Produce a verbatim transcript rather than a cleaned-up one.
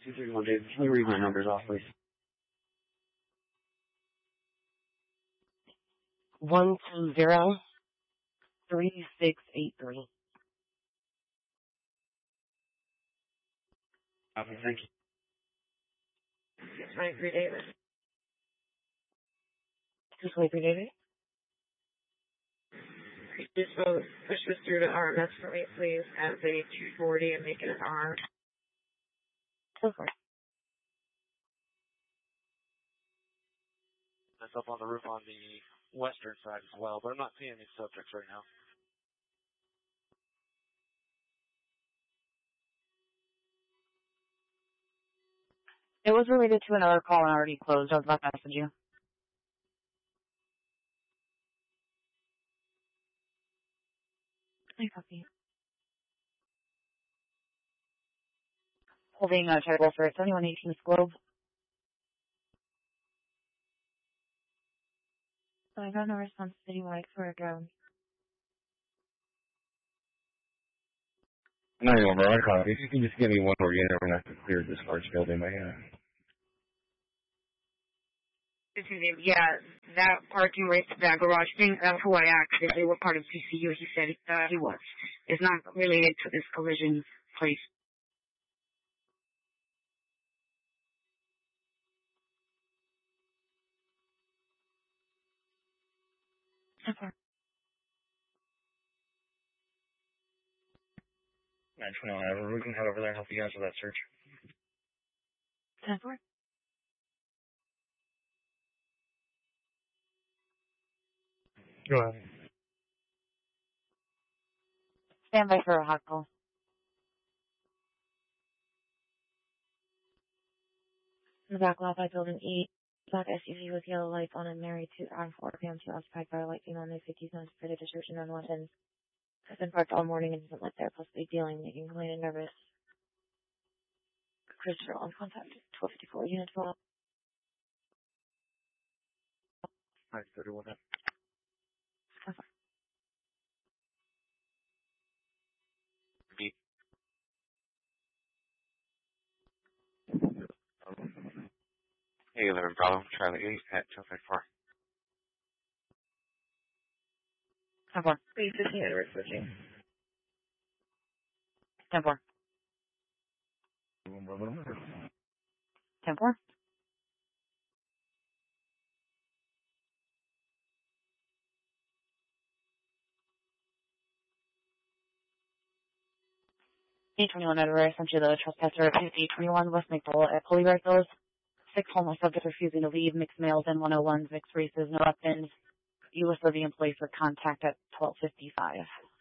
two three one, Dave. Can you read my numbers off, please? One two zero three six eight three. Okay, thank you. Two twenty three David. Two twenty three David. Just uh, push this through to R M S for me, please, as a two forty and make it an R. Go for it. That's up on the roof on the western side as well, but I'm not seeing any subjects right now. It was related to another call and already closed. I was about to message you. I copy. Holding uh, Charlie Wolfer at seventy-one eighteen East Globe. So I got no response citywide for a drone. nine over, I copy. If you can just give me one more unit, we're going to have to clear this large building by hand. Yeah, that parking right to that garage thing, that's who I asked if they were part of P C U. He said uh, he was. It's not related to this collision place. Okay. nine twenty-one, we can head over there and help you guys with that search. ten four. Go ahead. Stand by for a hot call. In the back lot by building eight, black S U V with yellow lights on and married to around four p m to occupied by a light female in the fifties, known for the description on weapons. Has been parked all morning and doesn't live there, possibly dealing, making clean and nervous. Christopher on contact, twelve fifty-four, unit twelve. nine thirty-one. Okay. Beep. Hey, eleven Bravo, Charlie eight at two five four. ten four. Please, fifteen, we're switching. ten four. ten four. eight twenty-one at arrest, sent you the trespasser at fifty twenty-one West McDowell at Polyright Villas. Six homeless subjects refusing to leave, mixed males and one oh ones, mixed races, no weapons. You listed the employee for contact at twelve fifty-five.